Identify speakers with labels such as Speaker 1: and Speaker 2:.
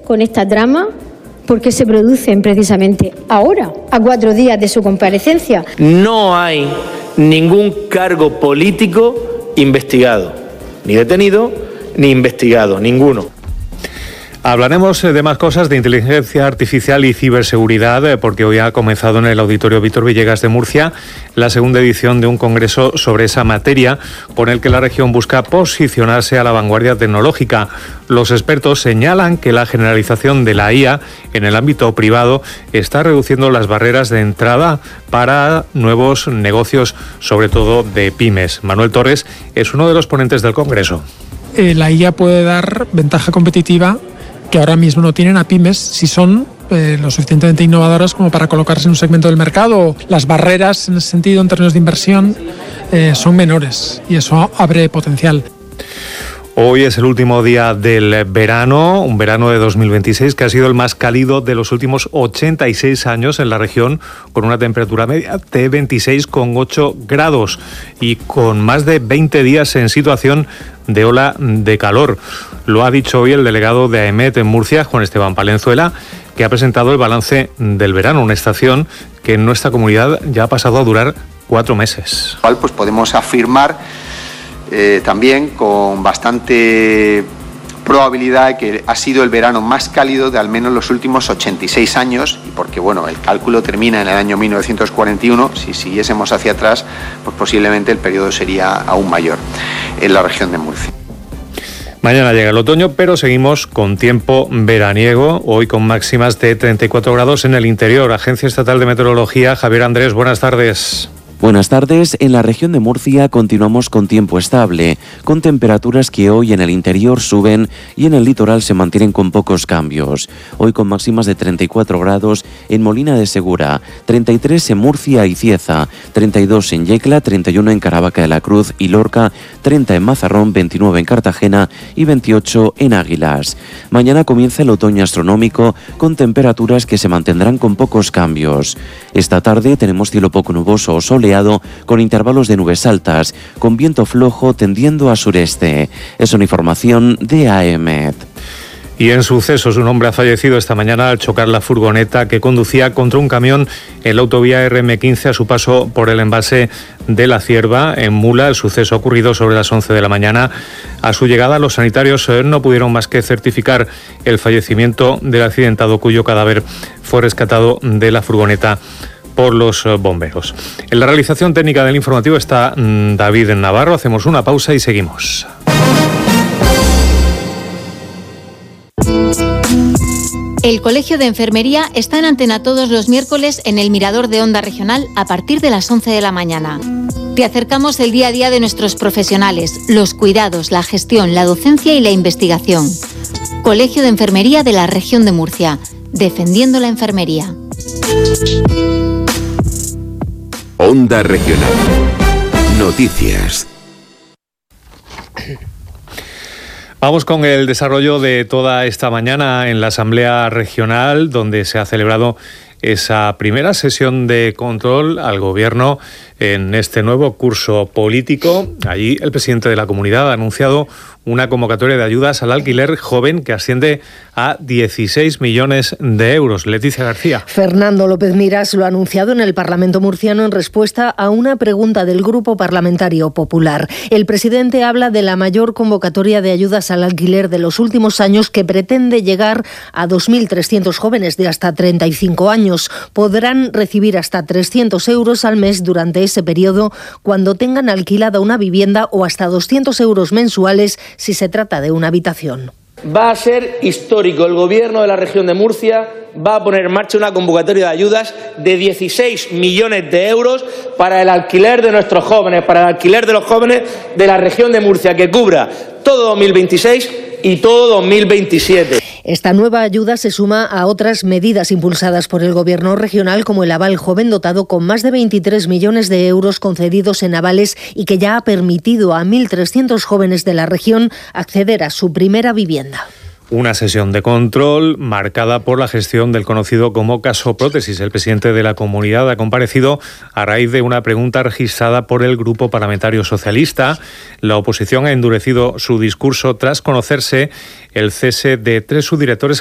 Speaker 1: con esta trama? Porque se producen precisamente ahora, a 4 días de su comparecencia.
Speaker 2: No hay ningún cargo político investigado, ni detenido, ni investigado, ninguno.
Speaker 3: Hablaremos de más cosas, de inteligencia artificial y ciberseguridad, porque hoy ha comenzado en el Auditorio Víctor Villegas de Murcia la segunda edición de un congreso sobre esa materia, con el que la región busca posicionarse a la vanguardia tecnológica. Los expertos señalan que la generalización de la IA en el ámbito privado está reduciendo las barreras de entrada para nuevos negocios, sobre todo de pymes. Manuel Torres es uno de los ponentes del congreso.
Speaker 4: La IA puede dar ventaja competitiva que ahora mismo no tienen a pymes si son lo suficientemente innovadoras como para colocarse en un segmento del mercado. Las barreras en ese sentido, en términos de inversión, son menores y eso abre potencial.
Speaker 3: Hoy es el último día del verano, un verano de 2026 que ha sido el más cálido de los últimos 86 años en la región, con una temperatura media de 26,8 grados y con más de 20 días en situación de ola de calor. Lo ha dicho hoy el delegado de AEMET en Murcia, Juan Esteban Palenzuela, que ha presentado el balance del verano, una estación que en nuestra comunidad ya ha pasado a durar 4 meses.
Speaker 5: Pues podemos afirmar también con bastante probabilidad que ha sido el verano más cálido de al menos los últimos 86 años, y porque el cálculo termina en el año 1941, si siguiésemos hacia atrás, pues posiblemente el periodo sería aún mayor en la región de Murcia.
Speaker 3: Mañana llega el otoño, pero seguimos con tiempo veraniego, hoy con máximas de 34 grados en el interior. Agencia Estatal de Meteorología, Javier Andrés, buenas tardes.
Speaker 6: Buenas tardes. En la región de Murcia continuamos con tiempo estable, con temperaturas que hoy en el interior suben y en el litoral se mantienen con pocos cambios. Hoy con máximas de 34 grados en Molina de Segura, 33 en Murcia y Cieza, 32 en Yecla, 31 en Caravaca de la Cruz y Lorca, 30 en Mazarrón, 29 en Cartagena y 28 en Águilas. Mañana comienza el otoño astronómico con temperaturas que se mantendrán con pocos cambios. Esta tarde tenemos cielo poco nuboso o soleado, con intervalos de nubes altas, con viento flojo tendiendo a sureste. Es una información de AEMET.
Speaker 3: Y en sucesos, un hombre ha fallecido esta mañana al chocar la furgoneta que conducía contra un camión en la autovía RM15 a su paso por el embalse de La Cierva, en Mula. El suceso ha ocurrido sobre las 11 de la mañana. A su llegada, los sanitarios no pudieron más que certificar el fallecimiento del accidentado, cuyo cadáver fue rescatado de la furgoneta por los bomberos. En la realización técnica del informativo está David Navarro. Hacemos una pausa y seguimos.
Speaker 7: El Colegio de Enfermería está en antena todos los miércoles en el Mirador de Onda Regional a partir de las 11 de la mañana. Te acercamos el día a día de nuestros profesionales, los cuidados, la gestión, la docencia y la investigación. Colegio de Enfermería de la Región de Murcia, defendiendo la enfermería.
Speaker 8: Onda Regional. Noticias.
Speaker 3: Vamos con el desarrollo de toda esta mañana en la Asamblea Regional, donde se ha celebrado esa primera sesión de control al Gobierno en este nuevo curso político. Allí el presidente de la comunidad ha anunciado una convocatoria de ayudas al alquiler joven que asciende a 16 millones de euros. Leticia García.
Speaker 9: Fernando López Miras lo ha anunciado en el Parlamento murciano en respuesta a una pregunta del Grupo Parlamentario Popular. El presidente habla de la mayor convocatoria de ayudas al alquiler de los últimos años, que pretende llegar a 2.300 jóvenes de hasta 35 años. Podrán recibir hasta 300 euros al mes durante ese periodo cuando tengan alquilada una vivienda, o hasta 200 euros mensuales si se trata de una habitación.
Speaker 2: Va a ser histórico. El Gobierno de la región de Murcia va a poner en marcha una convocatoria de ayudas de 16 millones de euros para el alquiler de nuestros jóvenes, para el alquiler de los jóvenes de la región de Murcia, que cubra todo 2026 y todo 2027.
Speaker 9: Esta nueva ayuda se suma a otras medidas impulsadas por el Gobierno regional, como el aval joven, dotado con más de 23 millones de euros concedidos en avales y que ya ha permitido a 1.300 jóvenes de la región acceder a su primera vivienda.
Speaker 3: Una sesión de control marcada por la gestión del conocido como caso Prótesis. El presidente de la comunidad ha comparecido a raíz de una pregunta registrada por el Grupo Parlamentario Socialista. La oposición ha endurecido su discurso tras conocerse el cese de 3 subdirectores